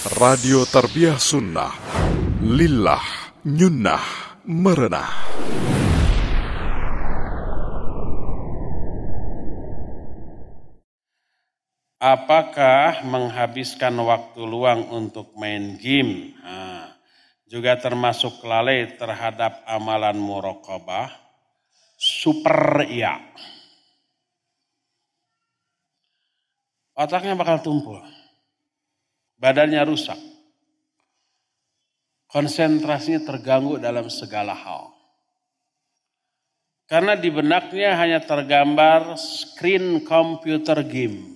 Radio Tarbiyah Sunnah, Lillah, Nyunnah, Merenah. Apakah menghabiskan waktu luang untuk main game juga termasuk lalai terhadap amalan muraqabah? Super iya. Otaknya bakal tumpul. Badannya rusak. Konsentrasinya terganggu dalam segala hal. Karena di benaknya hanya tergambar screen computer game.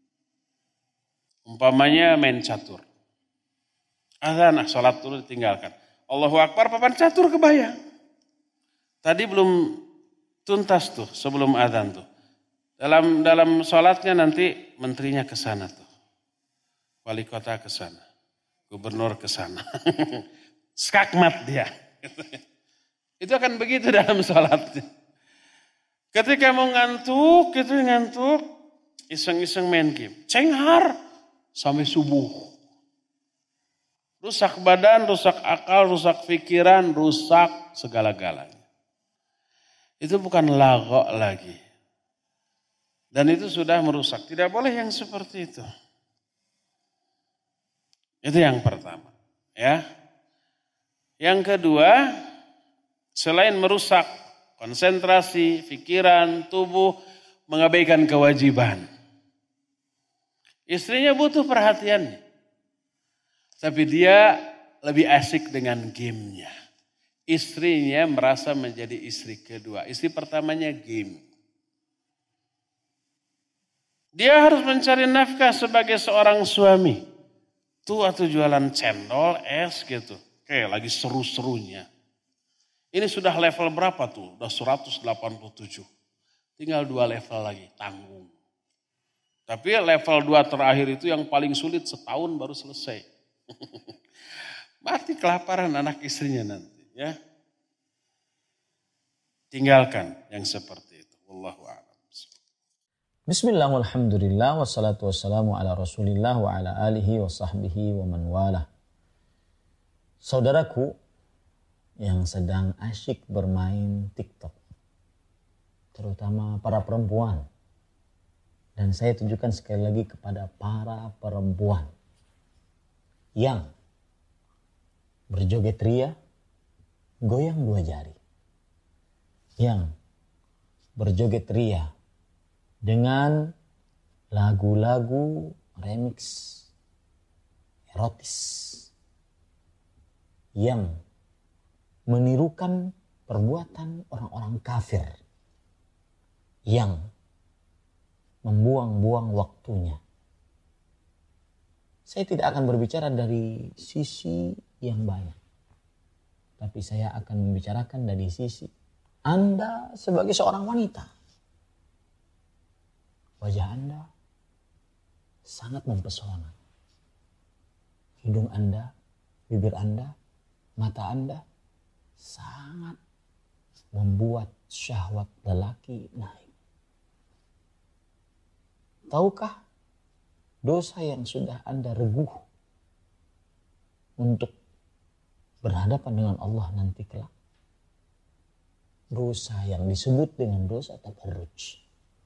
Umpamanya main catur. Azan, sholat dulu ditinggalkan. Allahu Akbar, papan catur kebayang. Tadi belum tuntas tuh sebelum azan tuh. Dalam sholatnya nanti menterinya ke sana tuh. Wali kota ke sana. Gubernur ke sana. Skakmat dia. Itu akan begitu dalam sholatnya. Ketika mau ngantuk, iseng-iseng main game. Cenghar. Sampai subuh. Rusak badan, rusak akal, rusak pikiran, rusak segala-galanya. Itu bukan lagok lagi. Dan itu sudah merusak. Tidak boleh yang seperti itu. Itu yang pertama. Ya. Yang kedua, selain merusak konsentrasi, pikiran, tubuh, mengabaikan kewajiban. Istrinya butuh perhatiannya. Tapi dia lebih asik dengan gamenya. Istrinya merasa menjadi istri kedua. Istri pertamanya game. Dia harus mencari nafkah sebagai seorang suami. Tuh atau jualan cendol, es gitu. Kayak lagi seru-serunya. Ini sudah level berapa tuh? Udah 187. Tinggal 2 level lagi, tanggung. Tapi level 2 terakhir itu yang paling sulit, setahun baru selesai. Mati kelaparan anak istrinya nanti. Ya. Tinggalkan yang seperti itu. Wallahu a'lam. Bismillah, walhamdulillah, wassalatu wassalamu ala rasulillah wa ala alihi wa sahbihi wa man wala. Saudaraku yang sedang asyik bermain TikTok, terutama para perempuan. Dan saya tunjukkan sekali lagi kepada para perempuan yang berjoget ria, goyang 2 jari. Yang berjoget ria dengan lagu-lagu remix erotis. Yang menirukan perbuatan orang-orang kafir. Yang membuang-buang waktunya. Saya tidak akan berbicara dari sisi yang banyak. Tapi saya akan membicarakan dari sisi Anda sebagai seorang wanita. Wajah Anda sangat mempesona. Hidung Anda, bibir Anda, mata Anda sangat membuat syahwat lelaki naik. Tahukah dosa yang sudah Anda reguh untuk berhadapan dengan Allah nanti kelak? Dosa yang disebut dengan dosa tabarruj.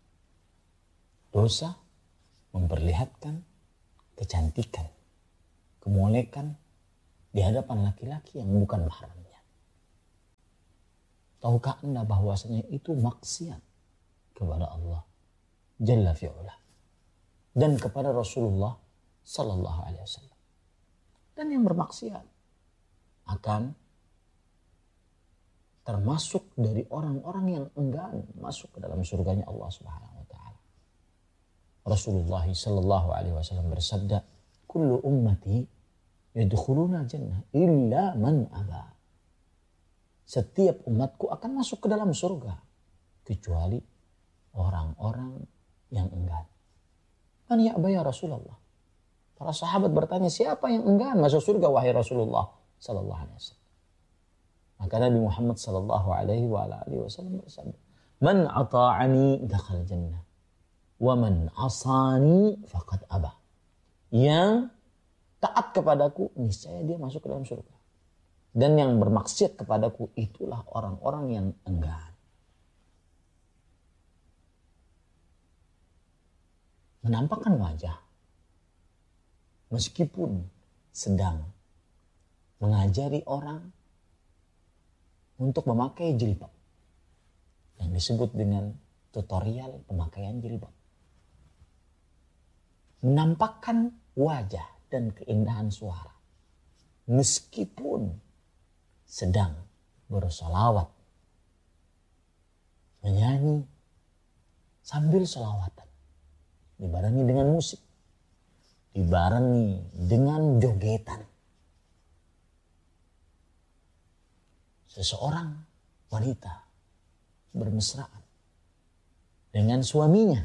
Dosa memperlihatkan kecantikan, kemolekan di hadapan laki-laki yang bukan mahramnya. Tahukah Anda bahwasanya itu maksiat kepada Allah Jalla fi'ula dan kepada Rasulullah Sallallahu Alaihi Wasallam. Dan yang bermaksiat akan termasuk dari orang-orang yang enggan masuk ke dalam surganya Allah Subhanahu Wa Taala. Rasulullah Sallallahu Alaihi Wasallam bersabda, "Kullu ummati yadkhuluna jannah illa man aba." Setiap umatku akan masuk ke dalam surga kecuali orang-orang yang enggan. Man ya'ba ya Rasulullah? Para sahabat bertanya, siapa yang enggan masuk surga wahai Rasulullah sallallahu alaihi wasallam? Maka Nabi Muhammad sallallahu alaihi wasallam bersabda, "Man ata'ani dakhal jannah wa man asani faqad aba." Yang taat kepadaku, niscaya dia masuk ke dalam surga. Dan yang bermaksiat kepadaku itulah orang-orang yang enggan. Menampakkan wajah meskipun sedang mengajari orang untuk memakai jilbab yang disebut dengan tutorial pemakaian jilbab. Menampakkan wajah dan keindahan suara meskipun sedang bersolawat, menyanyi sambil solawatan, dibarengi dengan musik, dibarengi dengan jogetan. Seseorang wanita bermesraan dengan suaminya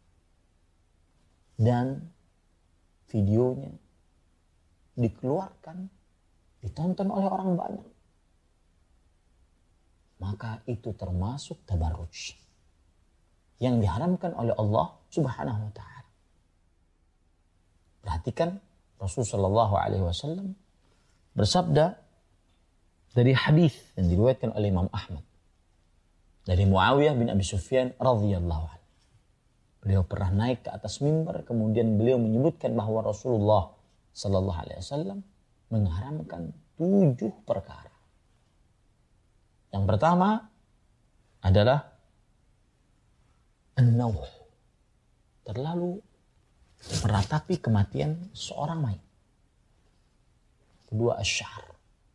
dan videonya dikeluarkan, ditonton oleh orang banyak, maka itu termasuk tabarruj yang diharamkan oleh Allah Subhanahu wa taala. Perhatikan, Rasulullah SAW bersabda dari hadis yang diriwayatkan oleh Imam Ahmad dari Muawiyah bin Abi Sufyan radhiyallahu anhu. Beliau pernah naik ke atas mimbar, kemudian beliau menyebutkan bahwa Rasulullah sallallahu alaihi wasallam mengharamkan 7 perkara. Yang pertama adalah an-nawh, terlalu meratapi kematian seorang mayit. Kedua, asy-sya'r,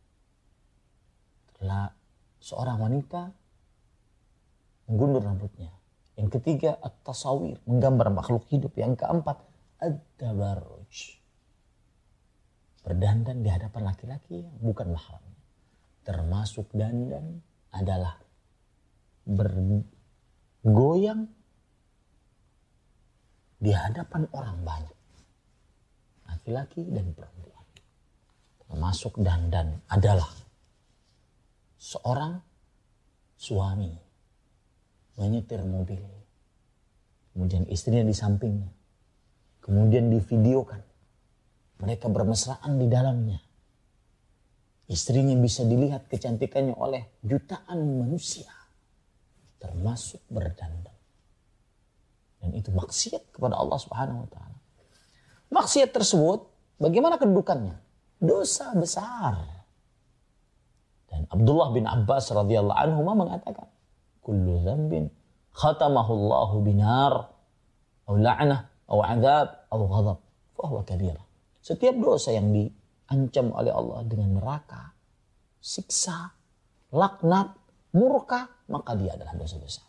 seorang wanita menggundur rambutnya. Yang ketiga, at-tasawir, menggambar makhluk hidup. Yang keempat, ad-tabarruj, berdandan di hadapan laki-laki yang bukan mahramnya. Termasuk dandan adalah bergoyang di hadapan orang banyak, laki-laki dan perempuan. Termasuk dandan adalah seorang suami menyetir mobil, kemudian istrinya di sampingnya, kemudian divideokan mereka bermesraan di dalamnya. Istrinya bisa dilihat kecantikannya oleh jutaan manusia, termasuk berdandan. Dan itu maksiat kepada Allah Subhanahu wa taala. Maksiat tersebut bagaimana kedudukannya? Dosa besar. Dan Abdullah bin Abbas radhiyallahu anhu mengatakan, kullu dzambin khatamahu Allahu binar aw la'nah aw 'adzab aw ghadab fa huwa kabirah. Setiap dosa yang diancam oleh Allah dengan neraka, siksa, laknat, murka, maka dia adalah dosa besar.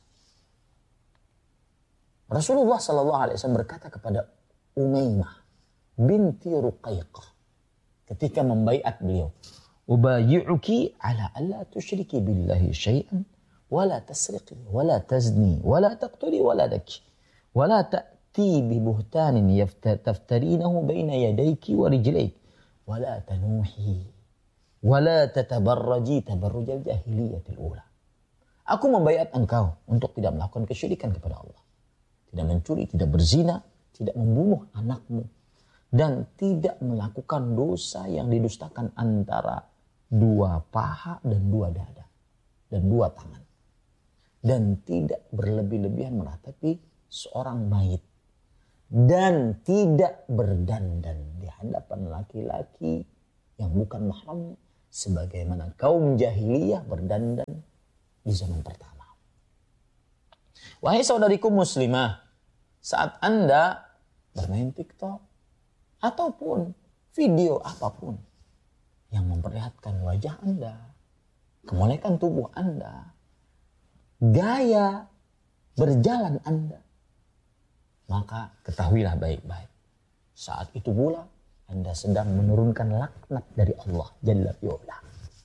Rasulullah SAW berkata kepada Umaymah binti Ruqayqah ketika membaiat beliau, ubayi'uki ala alla tusyriki billahi syai'an wala tasriqi wala tazni wala taqtuli wala daki wala ta'ti bi buhtanin taftarinahu baina yadayki wa rijlayki wala tanuhi wala tatabarraji tabarrujal jahiliyatil ula. Aku membaiat engkau untuk tidak melakukan kesyirikan kepada Allah, tidak mencuri, tidak berzina, tidak membunuh anakmu, dan tidak melakukan dosa yang didustakan antara 2 paha dan 2 dada dan 2 tangan, dan tidak berlebih-lebihan meratapi seorang mayit, dan tidak berdandan di hadapan laki-laki yang bukan mahramnya sebagaimana kaum jahiliyah berdandan di zaman pertama. Wahai saudariku muslimah, saat Anda bermain TikTok ataupun video apapun yang memperlihatkan wajah Anda, kemolekan tubuh Anda, gaya berjalan Anda, maka ketahuilah baik-baik, saat itu pula Anda sedang menurunkan laknat dari Allah Jalla fi'ula.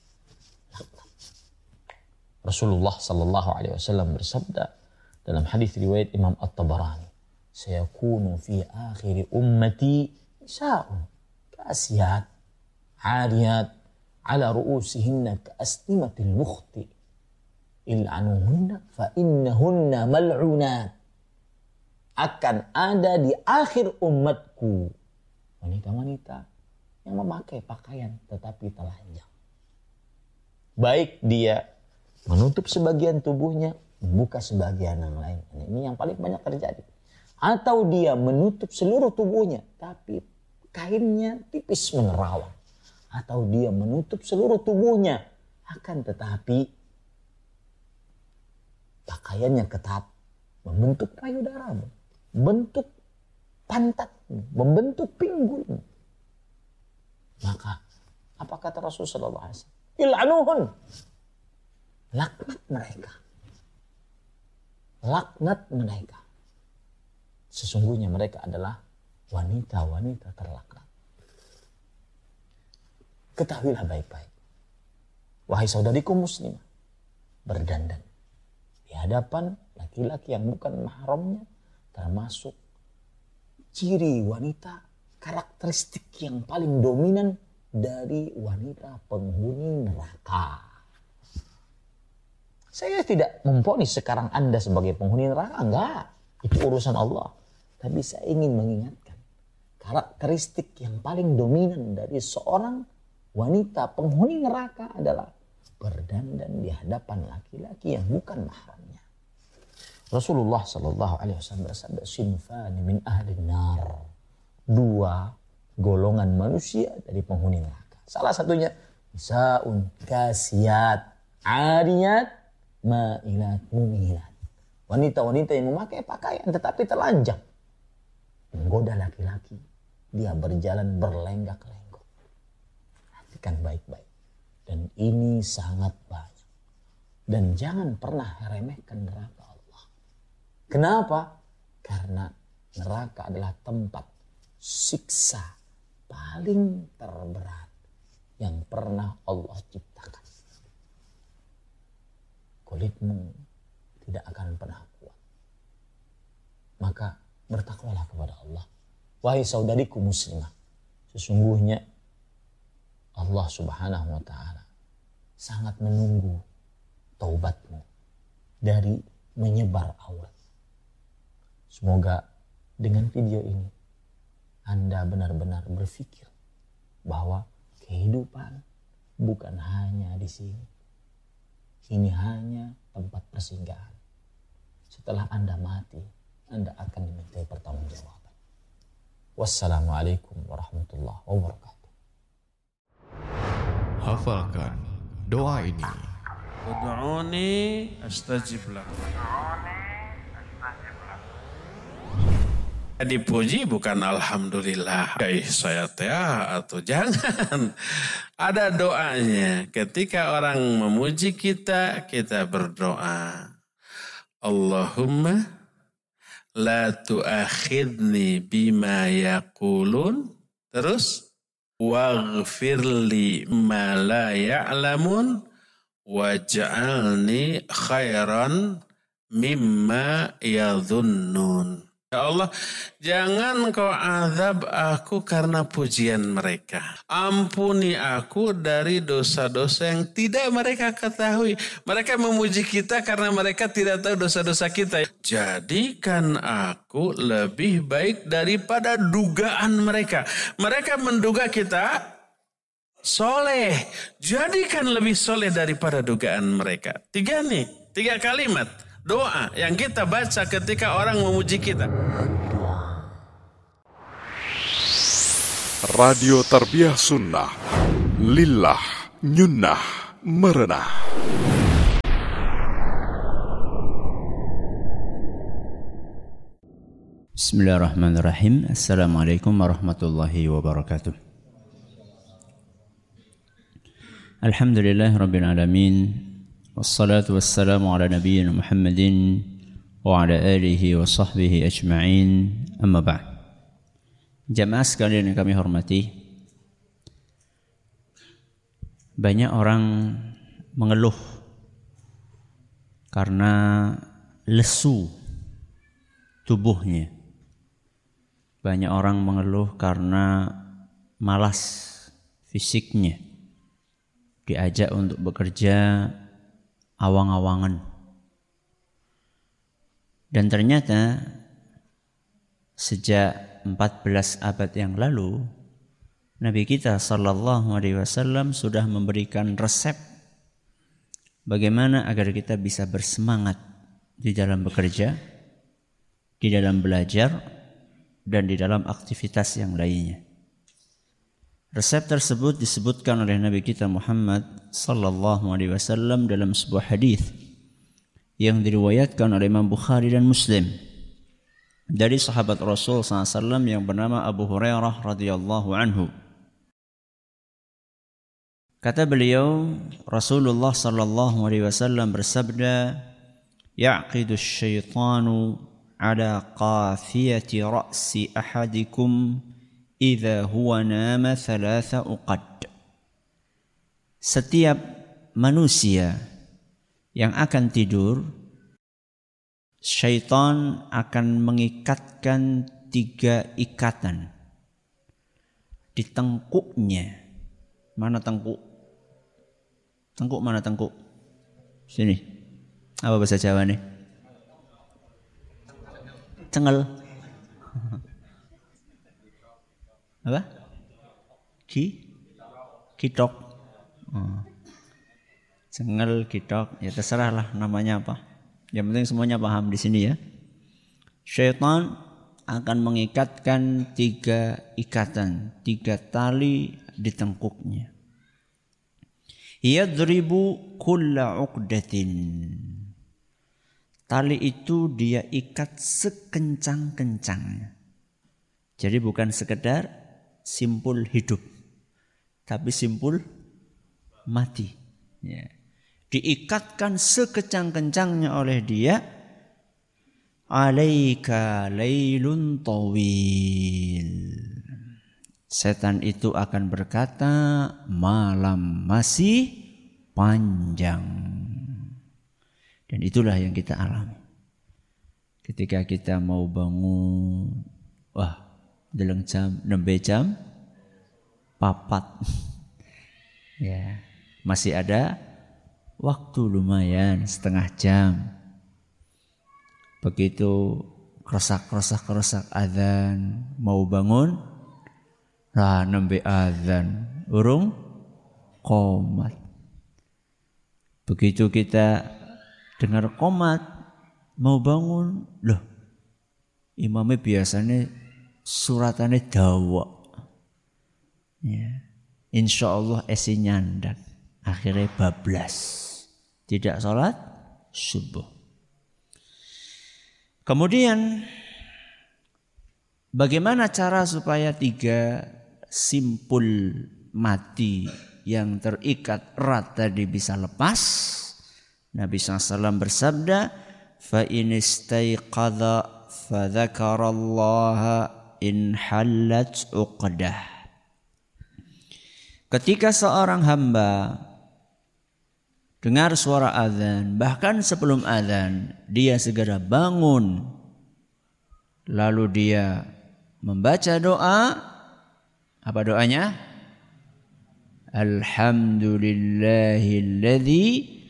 Rasulullah sallallahu alaihi wasallam bersabda dalam hadis riwayat Imam At-Tabarani, sayakunu fi akhir ummati nisa'un kasiyat 'ariyat 'ala ru'usihinna ka'asnimatil bukhti il'anuhunna fa innahunna mal'unat. Akan ada di akhir umatku wanita-wanita yang memakai pakaian tetapi telanjang. Baik dia menutup sebagian tubuhnya, membuka sebagian yang lain. Ini yang paling banyak terjadi. Atau dia menutup seluruh tubuhnya, tapi kainnya tipis menerawang. Atau dia menutup seluruh tubuhnya, akan tetapi pakaiannya ketat, membentuk payudaramu, membentuk pantatmu, membentuk pinggulmu. Maka apa kata Rasulullah SAW? Il'anuhun. Laknat mereka. Laknat mereka. Sesungguhnya mereka adalah wanita-wanita terlaknat. Ketahuilah baik-baik. Wahai saudariku muslimah, berdandan di hadapan laki-laki yang bukan mahramnya termasuk ciri wanita, karakteristik yang paling dominan dari wanita penghuni neraka. Saya tidak memvonis sekarang Anda sebagai penghuni neraka, enggak. Itu urusan Allah. Tapi saya ingin mengingatkan karakteristik yang paling dominan dari seorang wanita penghuni neraka adalah berdandan di hadapan laki-laki yang bukan mahramnya. Rasulullah SAW bersabda, "Sinfani min ahli nar." 2 golongan manusia dari penghuni neraka. Salah satunya nisaun kasiyat, ariyat, ma'ilat, mumilat. Wanita-wanita yang memakai pakaian tetapi telanjang. Menggoda laki-laki. Dia berjalan berlenggak-lenggok. Perhatikan baik-baik. Dan ini sangat banyak. Dan jangan pernah remehkan neraka Allah. Kenapa? Karena neraka adalah tempat siksa paling terberat yang pernah Allah ciptakan. Kulitmu tidak akan pernah kuat. Maka bertakwalah kepada Allah. Wahai saudariku muslimah, sesungguhnya Allah Subhanahu wa ta'ala sangat menunggu taubatmu dari menyebar aurat. Semoga dengan video ini Anda benar-benar berpikir bahwa kehidupan bukan hanya di sini. Ini hanya tempat persinggahan. Setelah Anda mati, Anda akan dimintai pertanggungjawaban. Wassalamualaikum warahmatullahi wabarakatuh. Hafalkan doa ini. Ud'uni astajib lakum. Dipuji bukan alhamdulillah. Saya atau jangan. Ada doanya. Ketika orang memuji kita, kita berdoa. Allahumma la tu'akhidni bima yaqulun. Terus waghfirli ma la ya'lamun waj'alni khairan mimma yadhunnun. Ya Allah, jangan kau azab aku karena pujian mereka. Ampuni aku dari dosa-dosa yang tidak mereka ketahui. Mereka memuji kita karena mereka tidak tahu dosa-dosa kita. Jadikan aku lebih baik daripada dugaan mereka. Mereka menduga kita soleh. Jadikan lebih soleh daripada dugaan mereka. 3 kalimat. Doa yang kita baca ketika orang memuji kita. Radio Tarbiyah Sunnah. Lillah, nyunnah, merenah. Bismillahirrahmanirrahim. Assalamualaikum warahmatullahi wabarakatuh. Alhamdulillah Rabbil Alamin. Wassalatu wassalamu ala nabiyyina Muhammadin wa ala alihi wa sahbihi ajma'in. Amma ba'd. Jamaah sekalian yang kami hormati, banyak orang mengeluh karena lesu tubuhnya. Banyak orang mengeluh karena malas fisiknya. Diajak untuk bekerja awang-awangan. Dan ternyata sejak 14 abad yang lalu Nabi kita sallallahu alaihi wasallam sudah memberikan resep bagaimana agar kita bisa bersemangat di dalam bekerja, di dalam belajar, dan di dalam aktivitas yang lainnya. Resep tersebut disebutkan oleh Nabi kita Muhammad sallallahu alaihi wasallam dalam sebuah hadis yang diriwayatkan oleh Imam Bukhari dan Muslim dari sahabat Rasul SAW yang bernama Abu Hurairah radhiyallahu anhu. Kata beliau, Rasulullah sallallahu alaihi wasallam bersabda, "Yaqidu asy-syaitanu ala qafiyati ra'si ahadikum idza huwa nama thalatha uqad." Setiap manusia yang akan tidur, syaitan akan mengikatkan 3 ikatan di tengkuknya. Mana tengkuk? Tengkuk mana tengkuk? Sini. Apa bahasa Jawa nih? Cengel. Apa? Kitok. Cengel, kitok, ya terserahlah namanya apa. Yang penting semuanya paham di sini ya. Syaitan akan mengikatkan 3 ikatan, 3 tali di tengkuknya. Yadribu kulla uqdatin. Tali itu dia ikat sekencang-kencangnya. Jadi bukan sekedar simpul hidup, tapi simpul mati. Ya. Diikatkan sekencang-kencangnya oleh dia. Alaika lailun tawil. Setan itu akan berkata, malam masih panjang. Dan itulah yang kita alami. Ketika kita mau bangun, wah, dalam jam, nembe jam 4. Ya, masih ada waktu lumayan, setengah jam. Begitu kerosak adzan, mau bangun, lah nembe adzan, urung qomat. Begitu kita dengar qomat, mau bangun, loh imamnya biasanya suratannya dawa. Ya. Insya Allah esi nyandak, akhirnya bablas, tidak sholat subuh. Kemudian bagaimana cara supaya 3 simpul mati yang terikat erat tadi bisa lepas? Nabi SAW bersabda, fa in istayqadha fa dzakarallaha in hallat uqdah. Ketika seorang hamba dengar suara azan, bahkan sebelum azan, dia segera bangun, lalu dia membaca doa. Apa doanya? Alhamdulillahilladzi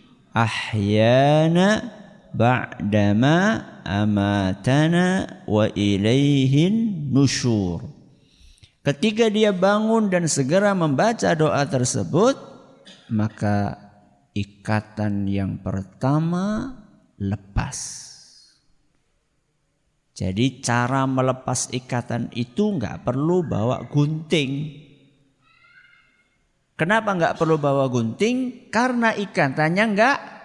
ahyana ba'dama amatana wa ilaihin nusyur. Ketika dia bangun dan segera membaca doa tersebut, maka ikatan yang pertama lepas. Jadi cara melepas ikatan itu enggak perlu bawa gunting. Kenapa enggak perlu bawa gunting? Karena ikatannya enggak